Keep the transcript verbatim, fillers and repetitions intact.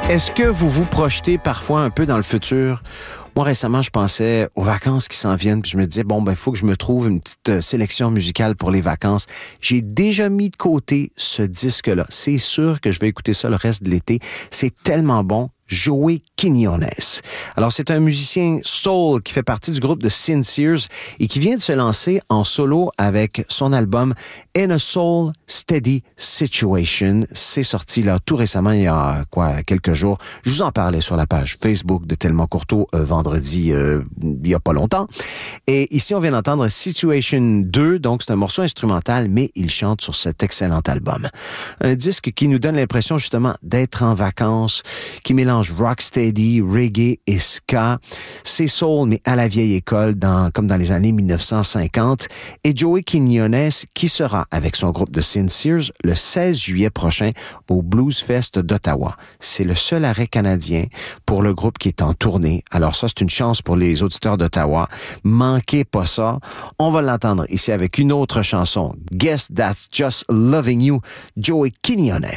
Est-ce que vous vous projetez parfois un peu dans le futur? Moi, récemment, je pensais aux vacances qui s'en viennent, puis je me disais, bon, ben, il faut que je me trouve une petite euh, sélection musicale pour les vacances. J'ai déjà mis de côté ce disque-là. C'est sûr que je vais écouter ça le reste de l'été. C'est tellement bon. Joey Quiñones. Alors, c'est un musicien soul qui fait partie du groupe de Sincere et qui vient de se lancer en solo avec son album In a Soul Steady Situation. C'est sorti là tout récemment, il y a quoi, quelques jours. Je vous en parlais sur la page Facebook de Tellement Courteau euh, vendredi, euh, il y a pas longtemps. Et ici, on vient d'entendre Situation deux, donc c'est un morceau instrumental, mais il chante sur cet excellent album. Un disque qui nous donne l'impression justement d'être en vacances, qui mélange rocksteady, reggae et ska. C'est soul, mais à la vieille école, dans, comme dans les années dix-neuf cent cinquante. Et Joey Quiñones, qui sera avec son groupe de Sincere le seize juillet prochain au Blues Fest d'Ottawa. C'est le seul arrêt canadien pour le groupe qui est en tournée. Alors ça, c'est une chance pour les auditeurs d'Ottawa. Manquez pas ça. On va l'entendre ici avec une autre chanson. Guess That's Just Loving You, Joey Quiñones.